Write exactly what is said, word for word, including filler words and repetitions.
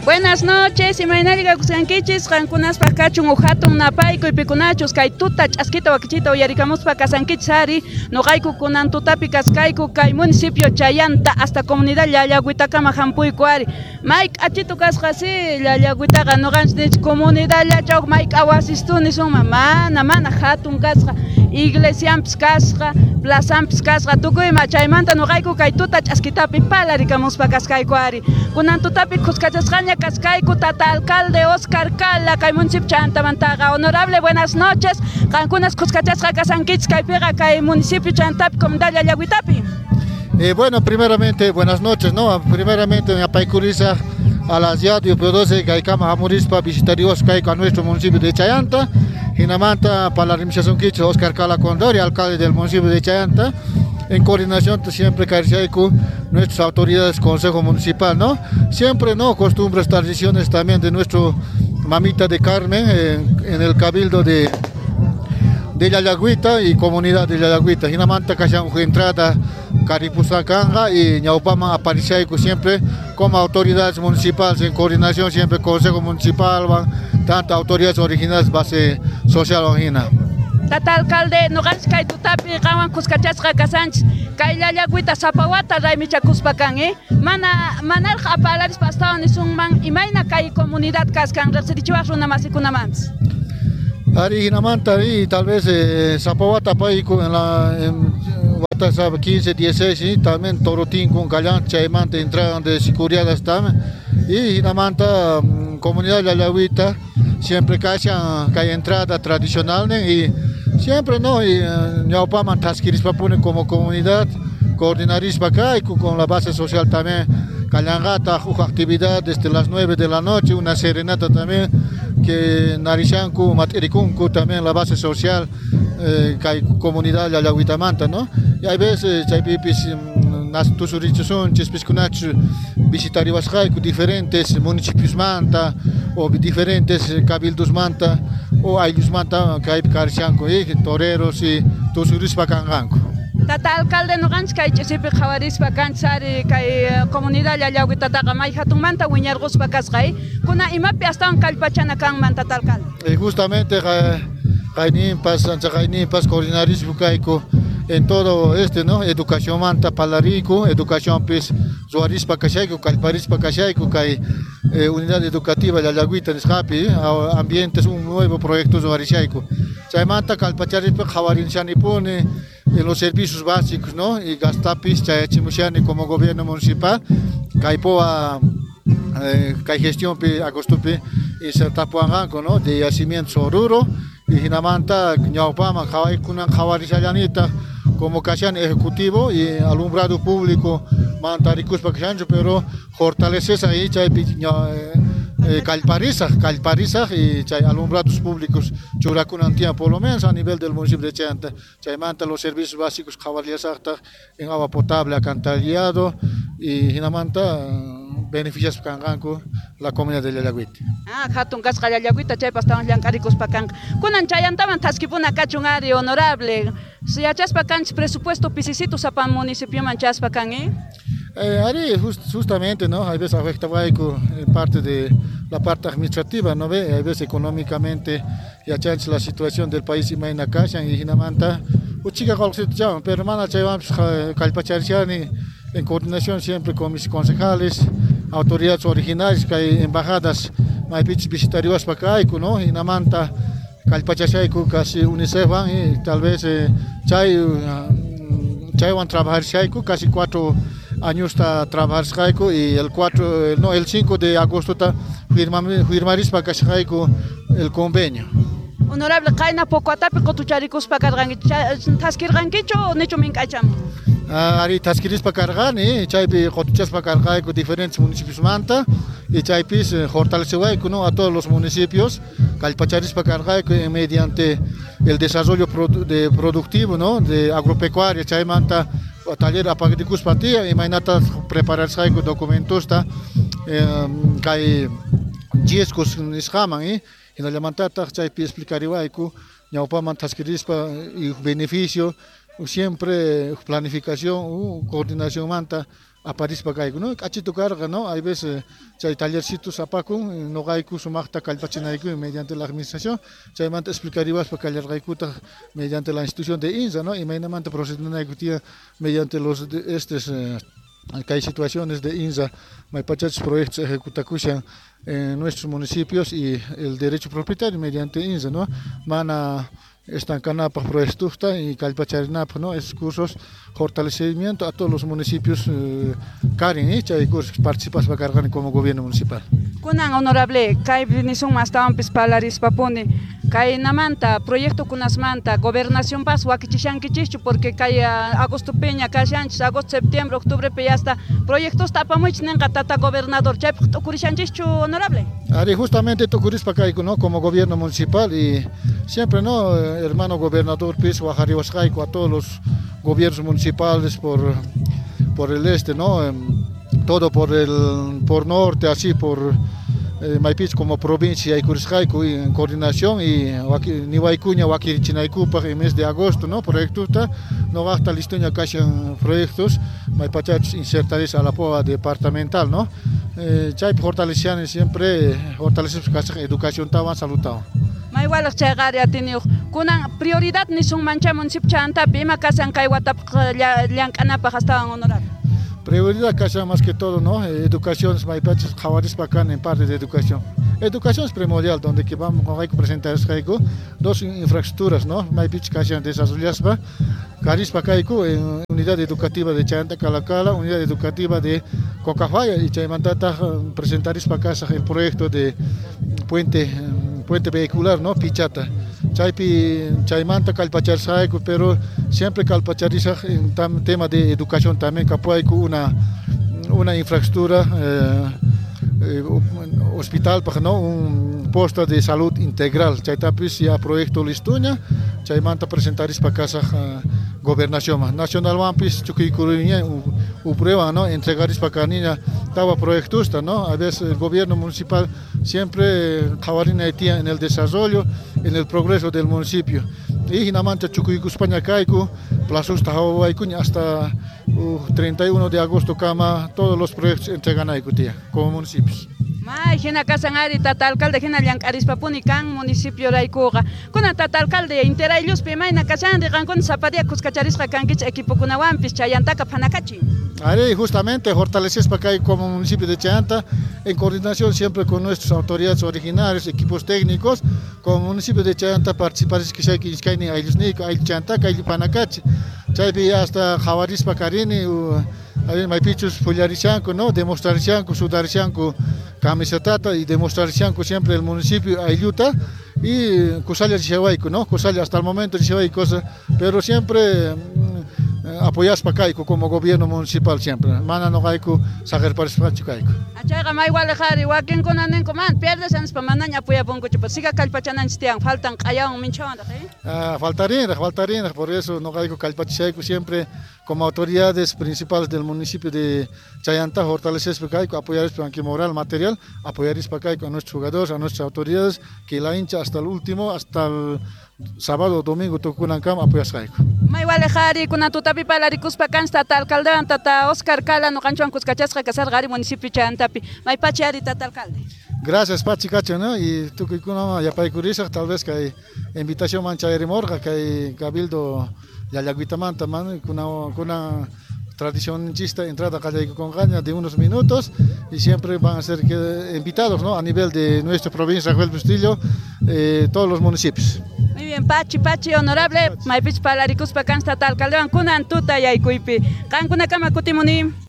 Buenas noches, imaynariga kusankichis, qankunas pakachun uhatun napayku ipikunachus kay tuta ch'askita wakichita uyarikamuspa kasankichis ari nuqayku kunan tutapi kaskayku kay municipio Chayanta hasta comunidad Llallagüitakama hampuyku ari mayk achitu kasqasi Llallagüitaqa nuqanchik comunidad llachawq mayk awasistuni suma mana mana hatun kasqa iglesiampis kasqa plazampis kasqa tukuyma chaymanta nuqayku kay tuta ch'askitapi palarikamuspa kaskayku ari kunan tutapi kuskachasqaña Cascaico, tata alcalde Oscar Cala, kay municipio Chantamantaga. Honorable, buenas noches. Cancunas Cuscachasca Casanquich, Caipega, kay municipio Chantapi, comunidad Llallagüitapi. Eh, bueno, primeramente, buenas noches, ¿no? Primeramente, me apaicuriza a las Yadio P12, Caicama Amurispa, visitarios Caico a nuestro municipio de Chayanta. Hinamanta, para la administración Quicho, Oscar Cala Condori, alcalde del municipio de Chayanta. En coordinación siempre Carchaico, nuestras autoridades, Consejo Municipal, ¿no? Siempre, ¿no? Costumbres, tradiciones también de nuestro mamita de Carmen en, en el cabildo de, de Llallagüita y comunidad de Llallagüita. Hinamanta, Cachan, entrada, Caripusacanga y Ñaupama, Apariciaico, siempre como autoridades municipales, en coordinación siempre Consejo Municipal, tantas autoridades originales, base social original. Tata alcalde, nuqanchik kay tutapi qawan kuskachasqa kasanchis kay Llallagüita sapawata raymichakuspakan, eh? Mana manarqa apalarispa astawan nisunman imayna kay comunidad kaskan riqsirichiwaq runa masikunamantas. Ari hinamanta y tal vez eh, sapawata payku en la en, wata sabe quince, dieciséis y también Torotín con Callan, chaymanta entraban de seguridad también y hinamanta comunidad Llallagüita siempre cachan que hay entrada tradicional y siempre no y Ñaupama Tasquirispa pone como comunidad coordinarispa caico con la base social también Calangata actividad desde las nueve de la noche una serenata también que Narishanku Matericuncu también la base social eh, que hay comunidad Llallagüitamanta, ¿no? Y hay veces hay pipis nas tusurichun chispishkunachu visitarios diferentes municipios manta o diferentes cabildos manta o ayllus manta que hay carchanco y toreros y tusurispa kanganco. Tata alcalde nuqanchik kay ch'isipi qhawarispa kanchari kay comunidad Llallagüitataqa may hatunmanta wiñarquspa kasqay kuna imapi astawan kallpachana kanman tata alcalde. Y justamente qayninpas anchaqayninpas coordinarispa kayku en todo este, ¿no? Educación manta palarico, educación pues zuarispa kashayku, kalparispa kashayku, kay eh, unidad educativa Llallagüita nisqapi, ambientes un nuevo proyecto zuarishayku. Chaymanta kalpacharispa qhawarinshani pone en los servicios básicos, ¿no? Y gastapis chayachimushani como gobierno municipal, kaypoa eh, kay gestión pe agostupi y sertapuanganco, ¿no? De yacimientos oruro y hinamanta Ñaupama qhawaykunan qhawarishallanita como Cachan ejecutivo y alumbrado público mantaricuspa Cachancho, pero fortaleces ahí chay eh, calparizas, calparizas y chay alumbrados públicos churakunantia por lo menos a nivel del municipio de Chayanta. Chaymanta los servicios básicos hasta en agua potable, alcantarillado y hinamanta beneficios kanganku la comunidad de Llallagüita. Ah, hatun kasqa Llallagüita chaypas tawan llank'arikuspa kanqa. Kunan chayantaman taskipuna kachun ari honorable. Si achaspa kanchis presupuesto pisicitu sapan municipio manchaspa kan, eh? Eh, Ari, just, justamente, ¿no? Hay veces afecta en parte de la parte administrativa, ¿no ve? Hay veces económicamente ya chancha la situación del país y maina cachan y hinamanta. Uchica calcitación, pero mana chayvamos calpacharciani en coordinación siempre con mis concejales, autoridades originales, que hay embajadas, maipich visitarios para acá, ¿no? Hinamanta calpachachaiku casi UNICEF y tal vez eh, chay chay van trabajar chaiku casi cuatro años está trabajar chaiku y el cuatro no el cinco de agosto está firmaris para chaiku el convenio. Honorable kaina poco atape cotucharicus para cargan taskirganquicho o necho mincacham. Ari taskiris para cargan y chaypi cotuchas para cargar con diferentes municipios manta y chaypis fortalecer no a todos los municipios calpacharis para cargar mediante el desarrollo de productivo, ¿no? De agropecuaria chaymanta taller apagdicus patía y mainata preparar con documentos está que diezcos nishaman y en la llamantata chaypi explicar iguaiku Ñaupama taskiris y beneficio siempre planificación, coordinación manta aparispa kayku, ¿no? Achito carga, ¿no? Hay veces chay tallercitos apakun, no gaiku sumachta calpachinayku mediante la administración, chay manta explicaribas para callargaikuta mediante la institución de INSA, ¿no? Y mainamente procedinayku tía mediante los de, estos eh, que hay situaciones de INSA, hay pachachos proyectos ejecutacusan en nuestros municipios y el derecho propietario mediante INSA, ¿no? Mana están canapa proyectos y calpacharinapa, ¿no? Esos cursos fortalecimiento a todos los municipios eh, Karen y chay cursos participas para cargar como gobierno municipal. Kunan honorable, kay nisung mas tawampis palaris papuni, kay namanta proyecto kunasmanta gobernación pas wakichishankichichu porque kay uh, agosto peña kashanchis agosto septiembre octubre pe hasta proyectos tapamuch nenga tata gobernador chay tukurishanchichu honorable. Ari justamente tukurispa kay no como gobierno municipal y siempre no hermano gobernador pis wajariwasqayku a todos los gobiernos municipales por por el este, no todo por el por norte, así por eh, Maipich como provincia y Curiscaico y en coordinación y Niwaicuña Wakirichinaicu para el mes de agosto, no proyectos no basta listoña casi proyectos Maipachach insertaréis a la poa departamental, no eh, chay fortalecian siempre fortalecemos casa educación taban salutado. May walas chagari atiniuq kunan prioridad ni sun mancha municipio chanta pima kasan kay watap llank'anapaq astawan honorable. Prioridad casa más que todo, ¿no? Educación, Maipachas, Jawaris Pacan en parte de educación. Educación es primordial, donde que vamos a presentar dos infraestructuras, ¿no? Maipich Casan desarrollaspa, Caris Pacaico, en unidad educativa de Chanta Calacala, unidad educativa de Cocafaya y Chaimantata presentar casa el proyecto de puente puente vehicular, ¿no? Pichata. Chaypi chaymanta calpacharsaiko, pero siempre calpachariza en tam, tema de educación también capuaico una una infraestructura eh, eh, hospital para no un puesto de salud integral. Chaytapis ya proyecto listuña, chaymanta presentaris para casa uh, gobernación nacional wampis chuquicuriña u prueba, no entregaris para canina estaba proyectos, no a veces el gobierno municipal siempre jawarina en el desarrollo, en el progreso del municipio. Y namanta chucuicu España caicu, plazos hasta uh, treinta y uno de agosto cama todos los proyectos entregan a como municipios. May hina kasangari tata alcalde hina llank'arispapuni kan municipio raykuqa kuna tata alcalde interaylluspi mayna kashanri qankuna zapadia kuskacharisqa kankich equipokunawanpis chayantaka phanakachi. Ari justamente fortaleces para acá como municipio de Chayanta en coordinación siempre con nuestras autoridades originarias, equipos técnicos, como municipio de Chayanta participar es que se hay que inscribir a ellos ni a Chayanta, a Panakachi, Chaypi hasta Jawaris Pacarini, ahí Maipichus Fullarishanco, no, demostrarishanco, sudarishanco, camisetata y demostrarishanco siempre el municipio ayuda y Cusalia Chihawaico, no, Cusalia hasta el momento Chihawaico, pero siempre apoyas para Caico como gobierno municipal siempre. Mana no Caico, sacar para espacio Caico. Achaiga mai igual dejar igual que con anen coman, pierdes en spamana ya apoya pongo chupa. Siga calpachanan stian, faltan callao un minchón, ¿eh? Ah, faltarían, faltarían, por eso no Caico calpachaico siempre como autoridades principales del municipio de Chayanta fortalecer para Caico, apoyar para moral, material, apoyar para Caico a nuestros jugadores, a nuestras autoridades que la hincha hasta el último, hasta el sábado, domingo, tocunan cam apoyas Caico. Mai igual dejar y con tutapi para ricuspa cansta tata alcalde tata Oscar Cala no canchuan cuscachasca casar gari municipio Chayantapi. Mai pachiari tata alcalde. Gracias Pachi Cacho, ¿no? Y tú que kuna ya para curiosa tal vez que hay invitación mancha de morga que hay cabildo ya la guitamanta man kuna kuna tradición chista entrada calle con gaña de unos minutos y siempre van a ser que, invitados, ¿no? A nivel de nuestra provincia Rafael Bustillo, eh, todos los municipios. Muy bien, Pachi, Pachi, honorable, Maipich Palaricus Pacans, Tatal Caldeón, Kunan, Tuta, Yaikuipi, Cancuna Cama Cutimuni.